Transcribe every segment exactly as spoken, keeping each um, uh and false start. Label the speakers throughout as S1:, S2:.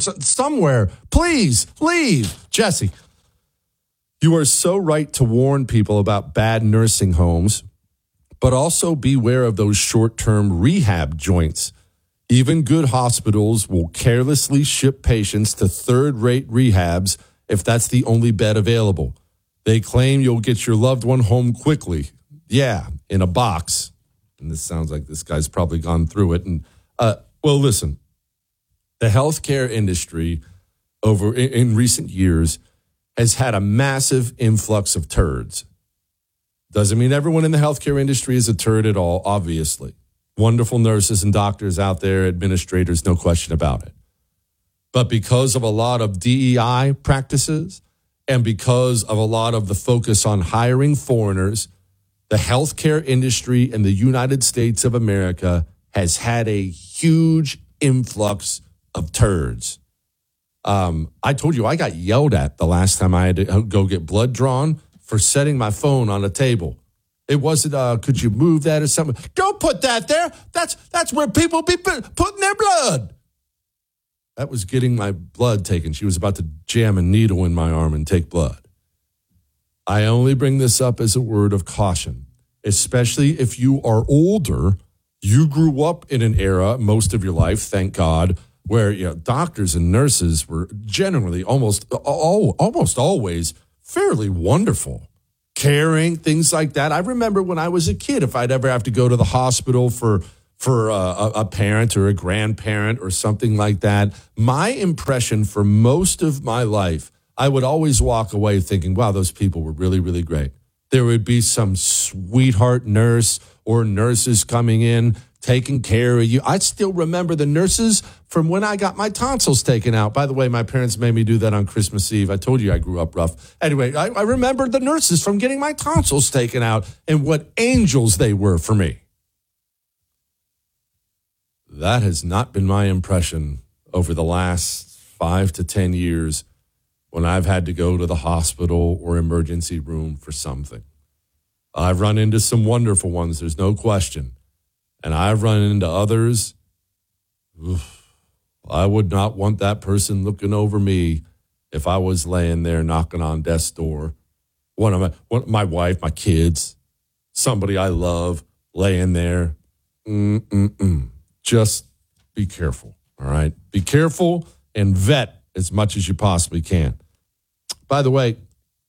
S1: somewhere. Please leave. Jesse, you are so right to warn people about bad nursing homes, but also beware of those short-term rehab joints. Even good hospitals will carelessly ship patients to third-rate rehabs if that's the only bed available. They claim you'll get your loved one home quickly. Yeah, in a box. And this sounds like this guy's probably gone through it. And uh, well, listen, the healthcare industry over in, in recent years has had a massive influx of turds. Doesn't mean everyone in the healthcare industry is a turd at all, obviously. Wonderful nurses and doctors out there, administrators, no question about it. But because of a lot of D E I practices and because of a lot of the focus on hiring foreigners, the healthcare industry in the United States of America has had a huge influx of turds. Um, I told you I got yelled at the last time I had to go get blood drawn for setting my phone on a table. It wasn't, uh, could you move that or something? Don't put that there. That's that's where people be putting their blood. That was getting my blood taken. She was about to jam a needle in my arm and take blood. I only bring this up as a word of caution, especially if you are older. You grew up in an era, most of your life, thank God, where you know, doctors and nurses were generally almost, all, almost always fairly wonderful. Caring, things like that. I remember when I was a kid, if I'd ever have to go to the hospital for for a, a parent or a grandparent or something like that, my impression for most of my life, I would always walk away thinking, wow, those people were really, really great. There would be some sweetheart nurse or nurses coming in, taking care of you. I still remember the nurses from when I got my tonsils taken out. By the way, my parents made me do that on Christmas Eve. I told you I grew up rough. Anyway, I, I remember the nurses from getting my tonsils taken out and what angels they were for me. That has not been my impression over the last five to ten years when I've had to go to the hospital or emergency room for something. I've run into some wonderful ones, there's no question. And I've run into others. Oof, I would not want that person looking over me if I was laying there knocking on death's door. One of my, one, my wife, my kids, somebody I love laying there. Mm-mm-mm. Just be careful, all right? Be careful and vet as much as you possibly can. By the way,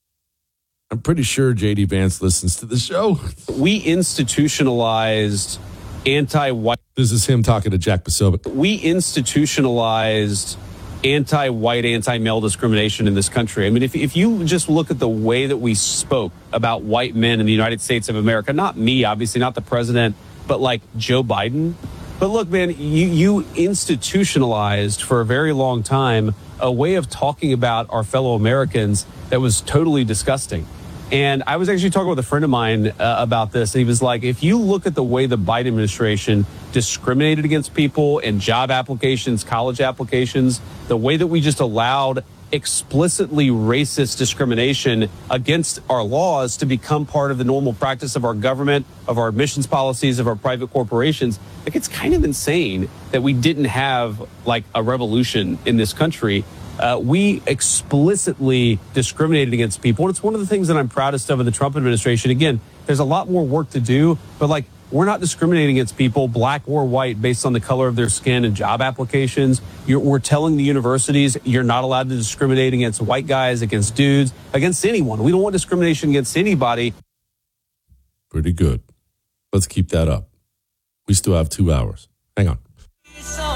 S1: I'm pretty sure J D Vance listens to the show.
S2: We institutionalized anti-white.
S1: This is him talking to Jack Posobiec.
S2: We institutionalized anti-white, anti-male discrimination in this country. I mean, if, if you just look at the way that we spoke about white men in the United States of America, not me, obviously, not the president, but like Joe Biden. But look, man, you, you institutionalized for a very long time a way of talking about our fellow Americans that was totally disgusting. And I was actually talking with a friend of mine uh, about this. And he was like, if you look at the way the Biden administration discriminated against people in job applications, college applications, the way that we just allowed explicitly racist discrimination against our laws to become part of the normal practice of our government, of our admissions policies, of our private corporations, like it's kind of insane that we didn't have like a revolution in this country. Uh, we explicitly discriminated against people. And it's one of the things that I'm proudest of in the Trump administration. Again, there's a lot more work to do, but like we're not discriminating against people, black or white, based on the color of their skin and job applications. You're, we're telling the universities you're not allowed to discriminate against white guys, against dudes, against anyone. We don't want discrimination against anybody.
S1: Pretty good. Let's keep that up. We still have two hours. Hang on.